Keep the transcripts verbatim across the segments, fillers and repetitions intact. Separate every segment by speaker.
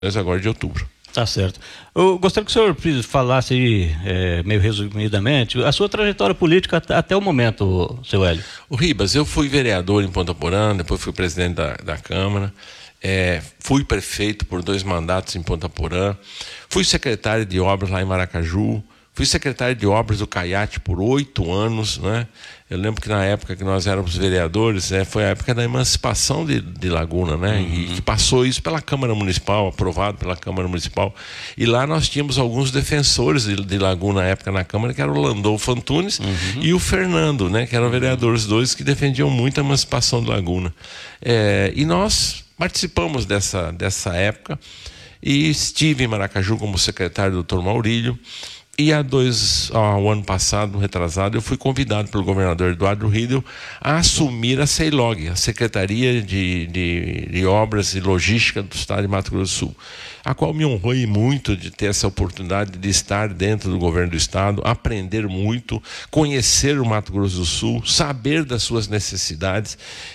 Speaker 1: agora de outubro.
Speaker 2: Tá certo. Eu gostaria que o senhor falasse, é, meio resumidamente, a sua trajetória política até, até o momento, seu Hélio.
Speaker 1: O Ribas, eu fui vereador em Ponta Porã, depois fui presidente da, da Câmara, é, fui prefeito por dois mandatos em Ponta Porã, fui secretário de obras lá em Maracaju, fui secretário de obras do Caiate por oito anos, né? Eu lembro que na época que nós éramos vereadores, né, foi a época da emancipação de, de Laguna, né? Uhum. E que passou isso pela Câmara Municipal, aprovado pela Câmara Municipal. E lá nós tínhamos alguns defensores de, de Laguna na época na Câmara, que era o Landolfo Antunes uhum. e o Fernando, né? Que eram vereadores dois que defendiam muito a emancipação de Laguna. É, e nós participamos dessa, dessa época e estive em Maracaju como secretário do doutor Maurílio. E há dois, ao ano passado, retrasado, eu fui convidado pelo governador Eduardo Riedel a assumir a SEILOG, a Secretaria de, de, de Obras e Logística do Estado de Mato Grosso do Sul, a qual me honrou muito de ter essa oportunidade de estar dentro do governo do Estado, aprender muito, conhecer o Mato Grosso do Sul, saber das suas necessidades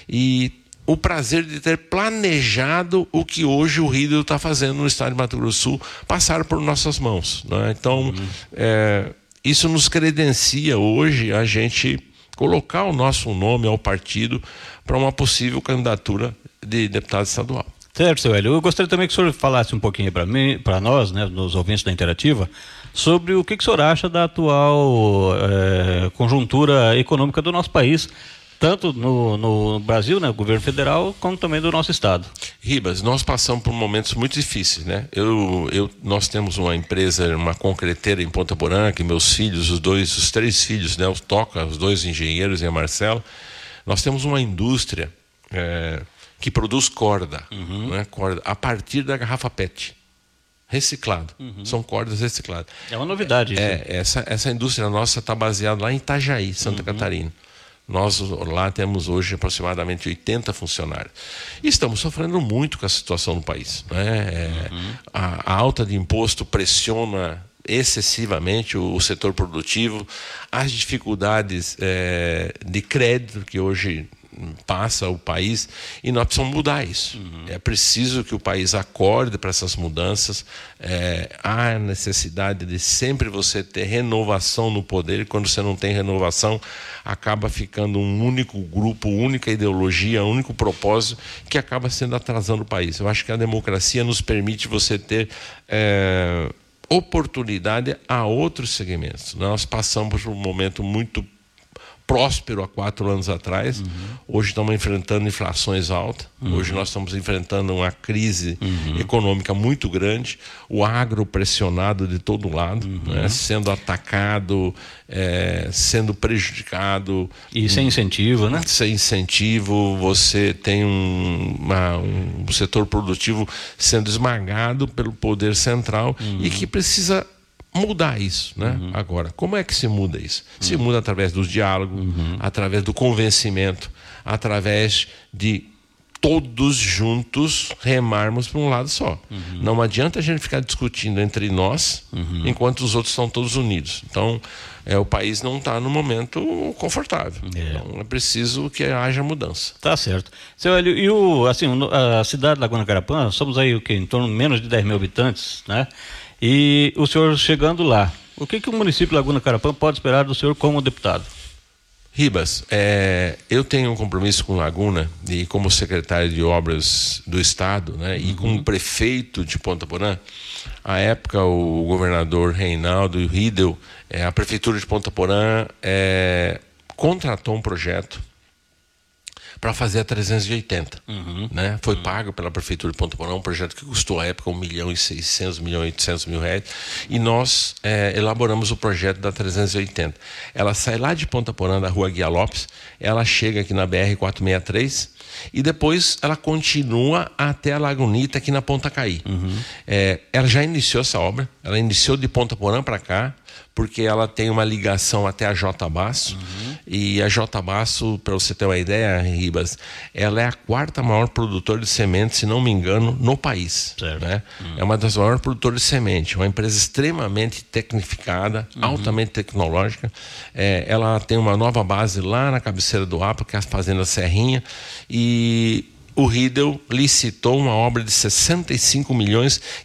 Speaker 1: e o prazer de ter planejado o que hoje o Riedel está fazendo no estado de Mato Grosso do Sul, passar por nossas mãos, né? Então, uhum. é, isso nos credencia hoje a gente colocar o nosso nome ao partido para uma possível candidatura de deputado estadual.
Speaker 2: Certo, seu Hélio. Eu gostaria também que o senhor falasse um pouquinho para mim, para nós, né, nos ouvintes da Interativa, sobre o que, que o senhor acha da atual é, conjuntura econômica do nosso país, tanto no, no Brasil, né, governo federal, como também do nosso estado.
Speaker 1: Ribas, nós passamos por momentos muito difíceis, né? Eu, eu, nós temos uma empresa, uma concreteira em Ponta Porã, que meus filhos, os dois, os três filhos, né, os Toca, os dois engenheiros e a Marcela, nós temos uma indústria é, que produz corda, uhum. né, corda, a partir da garrafa P E T. Reciclado, uhum. são cordas recicladas.
Speaker 2: É uma novidade isso.
Speaker 1: É, essa, essa indústria nossa está baseada lá em Itajaí, Santa uhum. Catarina. Nós lá temos hoje aproximadamente oitenta funcionários. E estamos sofrendo muito com a situação do país, né? É, uhum. a, a alta de imposto pressiona excessivamente o, o setor produtivo, as dificuldades é, de crédito que hoje passa o país, e nós precisamos mudar isso. Uhum. É preciso que o país acorde para essas mudanças. É, há necessidade de sempre você ter renovação no poder, e quando você não tem renovação, acaba ficando um único grupo, única ideologia, um único propósito, que acaba sendo atrasando o país. Eu acho que a democracia nos permite você ter é, oportunidade a outros segmentos. Nós passamos por um momento muito próspero há quatro anos atrás. Uhum. Hoje estamos enfrentando inflações altas. Uhum. Hoje nós estamos enfrentando uma crise uhum. econômica muito grande. O agro pressionado de todo lado, uhum. né? Sendo atacado, é, sendo prejudicado.
Speaker 2: E sem incentivo, né?
Speaker 1: Sem incentivo, você tem um, uma, um setor produtivo sendo esmagado pelo poder central uhum. e que precisa mudar isso, né? Uhum. Agora, como é que se muda isso? Uhum. Se muda através do diálogo, uhum. através do convencimento, através de todos juntos remarmos para um lado só. Uhum. Não adianta a gente ficar discutindo entre nós, uhum. enquanto os outros estão todos unidos. Então, é, o país não está no momento confortável. É. Então, é preciso que haja mudança.
Speaker 2: Tá certo. Seu Hélio, e o, assim, a cidade de Laguna Carapã, somos aí o quê? Em torno de menos de dez mil habitantes, né? E o senhor chegando lá, o que, que o município de Laguna Carapã pode esperar do senhor como deputado?
Speaker 1: Ribas, é, eu tenho um compromisso com Laguna, e como secretário de obras do estado, né, e uhum. como prefeito de Ponta Porã, à época o governador Reinaldo Riedel, é, a prefeitura de Ponta Porã é, contratou um projeto para fazer a trezentos e oitenta. Uhum. Né? Foi uhum. pago pela prefeitura de Ponta Porã, um projeto que custou à época um milhão e seiscentos, um milhão e oitocentos mil reais, e nós é, elaboramos o projeto da trezentos e oitenta. Ela sai lá de Ponta Porã, da rua Guia Lopes, ela chega aqui na B R quatrocentos e sessenta e três, e depois ela continua até a Lagunita, aqui na Ponta Caí. Uhum. É, ela já iniciou essa obra, ela iniciou de Ponta Porã para cá, porque ela tem uma ligação até a J Basso, uhum. e a J Basso, para você ter uma ideia, Ribas, ela é a quarta maior produtora de semente, se não me engano, no país. Né? Uhum. É uma das maiores produtoras de semente, uma empresa extremamente tecnificada, uhum. altamente tecnológica. É, ela tem uma nova base lá na cabeceira do A P A, que é a Fazenda Serrinha, e o Riedel licitou uma obra de sessenta e cinco milhões